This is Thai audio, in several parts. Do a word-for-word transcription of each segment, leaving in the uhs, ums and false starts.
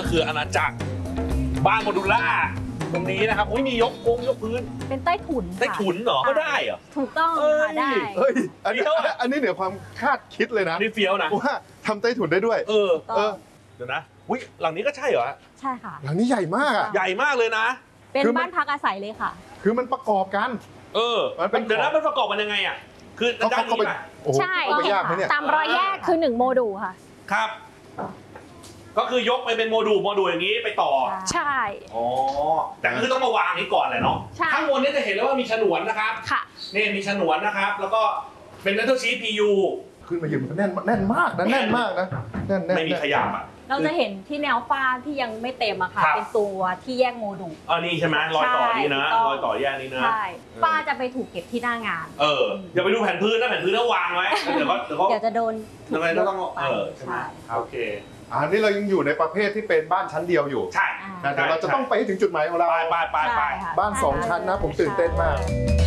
คืออาณาจักรบ้านโมดูล่าตรงนี้นะครับอุ้ยมียกโค้งยกพื้นเป็นใต้ถุนใต้ถุนเหรอก็ได้เหรอถูกต้องค่ะได้เฮ้ยอันนี้อันนี้เหนือความคาดคิดเลยนะนี่เฟี้ยวนะว่าทำใต้ถุนได้ด้วยเออเออเดี๋ยวนะอุ้ยหลังนี้ก็ใช่เหรอใช่ค่ะหลังนี้ใหญ่มากอ่ะใหญ่มากเลยนะเป็นบ้านพักอาศัยเลยค่ะคือมันประกอบกันเออเดี๋ยวนะมันประกอบมันยังไงอ่ะคือด้านนี้ใช่ตามรอยแยกคือหนึ่งโมดูลค่ะครับก็คือยกไปเป็นโมดูลโมดูลอย่างนี้ไปต่อใช่อ๋อแต่คือต้องมาวางนี้ก่อนแหละเนาะข้างบนนี้จะเห็นแล้วว่ามีฉนวนนะครับค่ะนี่มีฉนวนนะครับแล้วก็เป็น metal sheet พี ยูขึ้นมาอยู่แน่นแน่นมากนะแน่นมากนะแน่นไม่มีขยับอ่ะเราจะเห็นที่แนวฟ้าที่ยังไม่เต็มอะค่ะเป็นตัวที่แยกโมดูลอ๋อนี่ใช่ไหมรอยต่อนี่นะรอยต่อแยกนี่นะใช่ฟ้าจะไปถูกเก็บที่หน้างานเอออย่าไปดูแผ่นพื้นนะแผ่นพื้นต้องวางไว้เดี๋ยวก็เดี๋ยวก็เดี๋ยวจะโดนยังไงก็ต้องเออใช่ไหมโอเคอันนี้เรายังอยู่ในประเภทที่เป็นบ้านชั้นเดียวอยู่ใช่แต่เราจะต้องไปถึงจุดหมายของเราไปไปไปไปบ้านสองชั้นนะผมตื่นเต้นมาก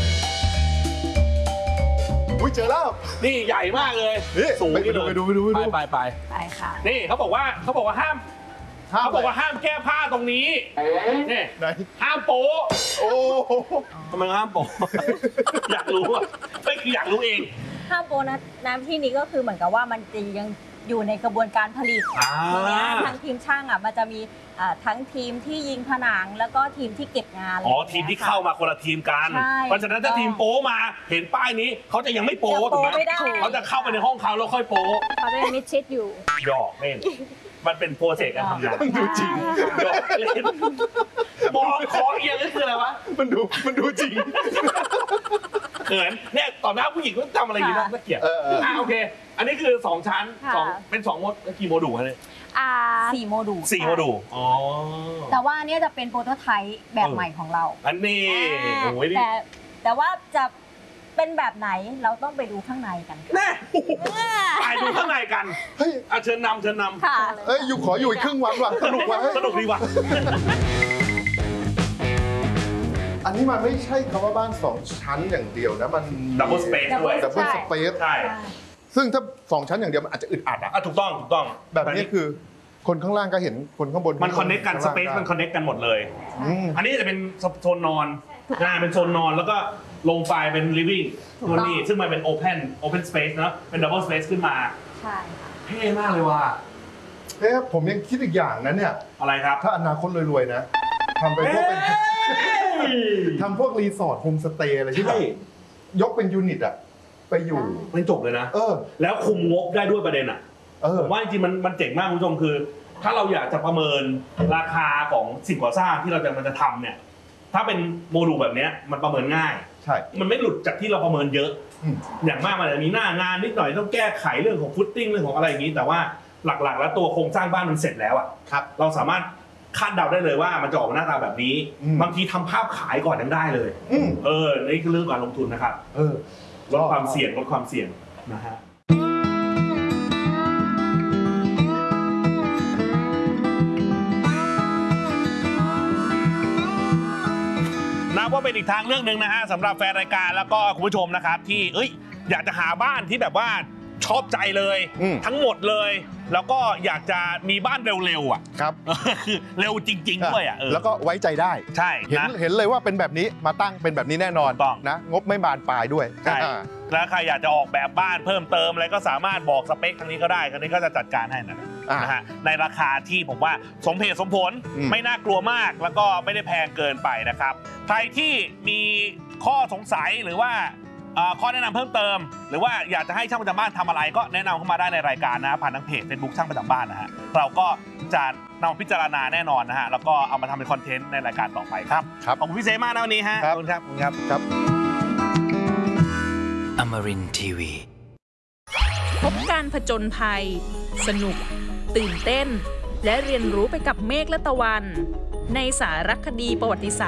อุ้ยเจอแล้วนี่ใหญ่มากเลยนี่สูงไปดูไปดูไปดูไปดูไปไปไปค่ะนี่เขาบอกว่าเขาบอกว่าห้ามเขาบอกว่าห้ามแก้ผ้าตรงนี้นี่ห้ามโป๊โอ้ทำไมห้ามโป๊อยากรู้อ่ะไม่คืออยากรู้เองห้ามโป๊นะน้ำที่นี้ก็คือเหมือนกับว่ามันจะยังอยู่ในกระบวนการผลิตทางทีมช่างอ่ะมันจะมีทั้งทีมที่ยิงผนังแล้วก็ทีมที่เก็บงานอ๋อทีมที่เข้ามาคนละทีมกันเพราะฉะนั้นถ้าทีมโป๊มาเห็นป้ายนี้เขาจะยังไม่โป๊ถูกไหมเขาจะเข้าไปในห้องเขาแล้วค่อยโป๊เขาจะยังมิดชิดอยู่หยอกเล่นมันเป็นโปรเซสการทำงานมันดูจริงหยอกเล่นมองคอเอียงนี่คืออะไรวะมันดูมันดูจริงเขินเนี่ยต่อหน้าผู้หญิงก็ทำอะไรอย่างนี้นะน่าเกลียดอ่าโอเคอันนี้คือสองชั้นสองเป็นสองโมดกี่โมดูลเลยอ่าสี่โมดูลสี่โมดูลอ๋อแต่ว่าอันนี้จะเป็นโปรโตไทป์แบบใหม่ของเราอันนี้แต่แต่ว่าจะเป็นแบบไหนเราต้องไปดูข้างในกันแน่ไปดูข้างในกันเฮ้ยเชิญนำเชิญนำค่ะเอ้ยอยู่ขออยู่อีกครึ่งวันว่ะสนุกว่ะสนุกดีว่ะอันนี้มันไม่ใช่คำว่าบ้านสองชั้นอย่างเดียวนะมันดับเบิลสเปซด้วยดับเบิลสเปซใช่ซึ่งถ้าสองชั้นอย่างเดียวมันอาจจะอึดอัดอ่ะถูกต้องถูกต้องแบบนี้คือคนข้างล่างก็เห็นคนข้างบนมันคอนเนคกันสเปซมันคอนเนคกันหมดเลยอันนี้จะเป็นโซนนอนนะเป็นโซนนอนแล้วก็ลงไฟเป็น living ตัวนี้ซึ่งมันเป็น open open space นะเป็น double space ขึ้นมาใช่เท่มากเลยว่ะเฮ้ยผมยังคิดอีกอย่างนะเนี่ยอะไรครับถ้าอนาคตรวยๆนะทำไปพวกเป็นทำพวกรีสอร์ทโฮมสเตย์อะไรที่แบบยกเป็นยูนิตอะไปอยู่มันจบเลยนะเออแล้วคุมงบได้ด้วยประเด็นอะเออว่าจริงๆมันมันเจ๋งมากคุณผู้ชมคือถ้าเราอยากจะประเมินราคาของสิ่งก่อสร้างที่เราจะมันจะทำเนี่ยถ้าเป็นโมดูลแบบนี้มันประเมินง่ายใช่มันไม่หลุดจากที่เราประเมินเยอะอย่างมากมันจะมีหน้างานนิดหน่อยต้องแก้ไขเรื่องของฟุตติ้งเรื่องของอะไรอย่างนี้แต่ว่าหลักๆแล้วตัวโครงสร้างบ้านมันเสร็จแล้วอะครับเราสามารถคาดเดาได้เลยว่ามันจะออกมาหน้าตาแบบนี้บางทีทำภาพขายก่อนยังได้เลยเออนี่คือเรื่องการลงทุนนะครับเออลดความเสี่ยงลดความเสี่ยงนะฮะนับว่าเป็นอีกทางเรื่องหนึ่งนะฮะสำหรับแฟนรายการแล้วก็คุณผู้ชมนะครับที่เอ้ยอยากจะหาบ้านที่แบบว่าชอบใจเลยทั้งหมดเลยแล้วก็อยากจะมีบ้านเร็วๆอ่ะครับคือเร็วจริงๆด้วยอ่ะแล้วก็ไว้ใจได้ใช่เห็นเห็นเลยว่าเป็นแบบนี้มาตั้งเป็นแบบนี้แน่นอนต้องนะงบไม่บานปลายด้วยใช่แล้วใครอยากจะออกแบบบ้านเพิ่มเติมอะไรก็สามารถบอกสเปคทางนี้ก็ได้ทางนี้ก็จะจัดการให้นะนะฮะในราคาที่ผมว่าสมเหตุสมผลไม่น่ากลัวมากแล้วก็ไม่ได้แพงเกินไปนะครับใครที่มีข้อสงสัยหรือว่าข้อแนะนำเพิ่มเติมหรือว่าอยากจะให้ช่างประจำบ้านทำอะไรก็แนะนำเข้ามาได้ในรายการนะผ่านทางเพจ Facebook ช่างประจำบ้านนะฮะเราก็จะนำพิจารณาแน่นอนนะฮะแล้วก็เอามาทำเป็นคอนเทนต์ในรายการต่อไปครับครับขอบคุณพี่เสมากนะวันนี้ฮะขอบคุณครับครับครับอมรินทร์ทีวีพบการผจญภัยสนุกตื่นเต้นและเรียนรู้ไปกับเมฆและตะวันในสารคดีประวัติศาสตร์